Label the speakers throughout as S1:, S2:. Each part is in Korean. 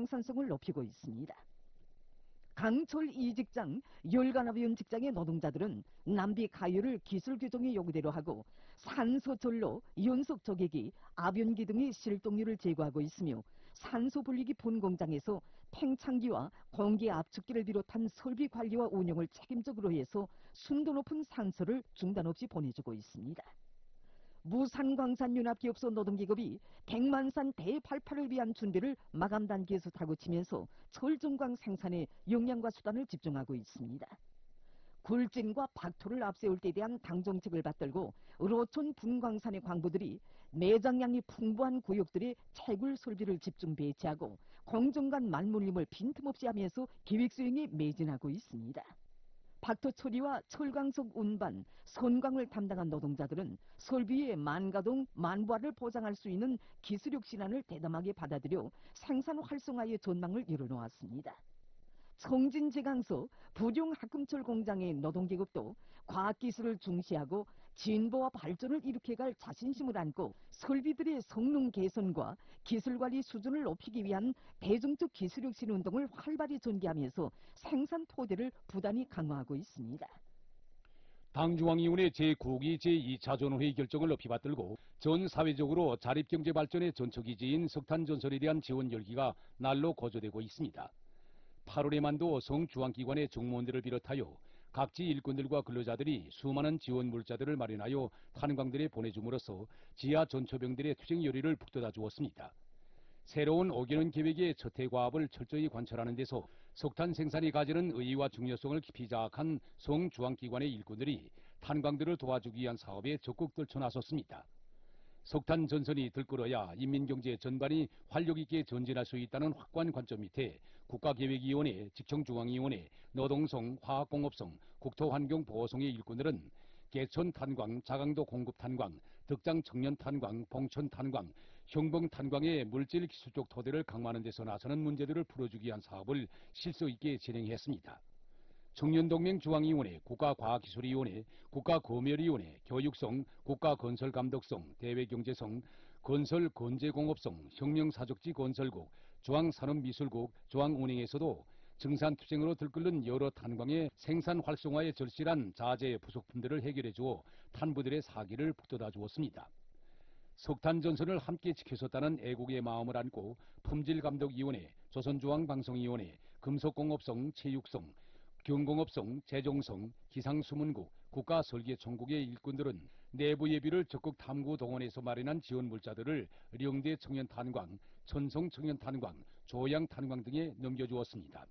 S1: 생산성을 높이고 있습니다. 강철 2직장, 열간압이온 직장의 노동자들은 남비 가열을 기술 규정의 요구대로 하고 산소전로, 연속 조개기, 압연기 등의 실동률을 제거하고 있으며 산소 분리기 본공장에서 팽창기와 공기 압축기를 비롯한 설비 관리와 운영을 책임적으로 해서 순도 높은 산소를 중단 없이 보내주고 있습니다. 무산광산윤합기업소 노동기업이 백만산 대88을 위한 준비를 마감 단계에서 다그치면서 철중광 생산에 역량과 수단을 집중하고 있습니다. 굴진과 박토를 앞세울 때에 대한 당정책을 받들고 로촌 분광산의 광부들이 내장량이 풍부한 구역들의 채굴 설비를 집중 배치하고 공정간 만물림을 빈틈없이 하면서 계획 수행에 매진하고 있습니다. 박토 처리와 철광석 운반, 선광을 담당한 노동자들은 설비의 만가동, 만부화를 보장할 수 있는 기술력 신안을 대담하게 받아들여 생산 활성화의 전망을 열어놓았습니다. 청진제강소 부룡합금철 공장의 노동계급도 과학기술을 중시하고 진보와 발전을 일으켜갈 자신심을 안고 설비들의 성능 개선과 기술관리 수준을 높이기 위한 대중적 기술혁신 운동을 활발히 전개하면서 생산 토대를 부단히 강화하고 있습니다.
S2: 당중앙위원회 제9기 제2차 전원회의 결정을 높이 받들고 전 사회적으로 자립경제 발전의 전초기지인 석탄전선에 대한 지원 열기가 날로 고조되고 있습니다. 8월에 만도 성주황기관의 정무원들을 비롯하여 각지 일꾼들과 근로자들이 수많은 지원 물자들을 마련하여 탄광들에 보내줌으로써 지하 전초병들의 투쟁 열의를 북돋아 주었습니다. 새로운 5개년 계획의 저태과업을 철저히 관철하는 데서 석탄 생산이 가지는 의의와 중요성을 깊이 자학한 성주황기관의 일꾼들이 탄광들을 도와주기 위한 사업에 적극 떨쳐 나섰습니다. 석탄 전선이 들끓어야 인민경제 전반이 활력있게 전진할 수 있다는 확고한 관점 밑에 국가계획위원회, 직청중앙위원회, 노동성, 화학공업성, 국토환경보호성의 일꾼들은 개천 탄광, 자강도 공급 탄광, 덕장 청년 탄광, 봉천 탄광, 형봉 탄광의 물질 기술적 토대를 강화하는 데서 나서는 문제들을 풀어주기 위한 사업을 실속 있게 진행했습니다. 청년동맹중앙위원회, 국가과학기술위원회, 국가검열위원회, 교육성, 국가건설감독성, 대외경제성, 건설건재공업성, 혁명사적지 건설국, 중앙산업미술국, 중앙운행에서도 증산투쟁으로 들끓는 여러 탄광의 생산 활성화에 절실한 자재 부속품들을 해결해 주어 탄부들의 사기를 북돋아 주었습니다. 석탄전선을 함께 지켜줬다는 애국의 마음을 안고 품질감독위원회, 조선중앙방송위원회, 금속공업성, 체육성, 경공업성, 재정성, 기상수문국, 국가설계총국의 일꾼들은 내부 예비를 적극 탐구 동원해서 마련한 지원 물자들을 령대 청년탄광, 천성 청년탄광, 조양탄광 등에 넘겨주었습니다.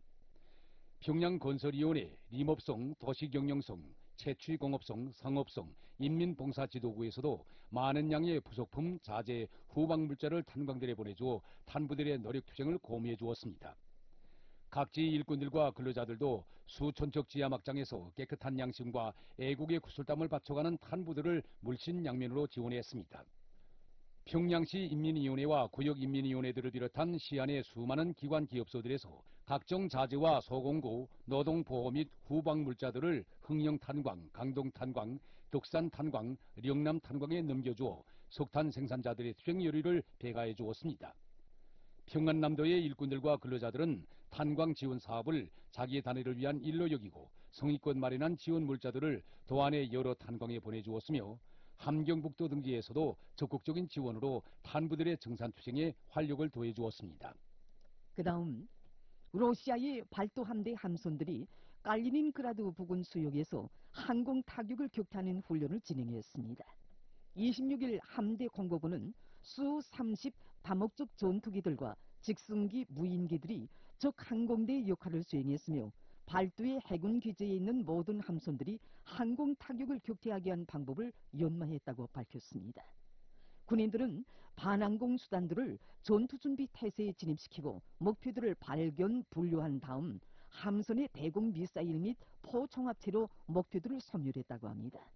S2: 평양건설위원회, 림업성, 도시경영성, 채취공업성, 상업성, 인민봉사지도부에서도 많은 양의 부속품, 자재, 후방물자를 탄광들에 보내주어 탄부들의 노력투쟁을 고무해 주었습니다. 각지 일꾼들과 근로자들도 수천척 지하막장에서 깨끗한 양심과 애국의 구슬땀을 바쳐가는 탄부들을 물신양면으로 지원했습니다. 평양시 인민위원회와 구역인민위원회들을 비롯한 시안의 수많은 기관 기업소들에서 각종 자재와 소공구, 노동보호 및 후방물자들을 흥령탄광, 강동탄광, 덕산탄광, 령남탄광에 넘겨주어 석탄 생산자들의 투쟁 열의를 배가해 주었습니다. 평안남도의 일꾼들과 근로자들은 탄광 지원 사업을 자기의 단회를 위한 일로 여기고 성의껏 마련한 지원 물자들을 도안의 여러 탄광에 보내주었으며 함경북도 등지에서도 적극적인 지원으로 탄부들의 증산투쟁에 활력을 더해주었습니다.
S1: 그 다음 러시아의 발도 함대 함선들이 칼리닌그라드 부근 수역에서 항공 타격을 격퇴하는 훈련을 진행했습니다. 26일 함대 공보부는 수-30 다목적 전투기들과 직승기 무인기들이 적 항공대의 역할을 수행했으며 발도의 해군 기지에 있는 모든 함선들이 항공 타격을 격퇴하게 한 방법을 연마했다고 밝혔습니다. 군인들은 반항공 수단들을 전투준비 태세에 진입시키고 목표들을 발견, 분류한 다음 함선의 대공 미사일 및 포총합체로 목표들을 섬멸했다고 합니다.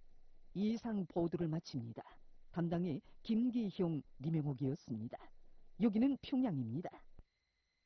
S1: 이상 보도를 마칩니다. 담당의 김기형, 리명옥이었습니다. 여기는 평양입니다.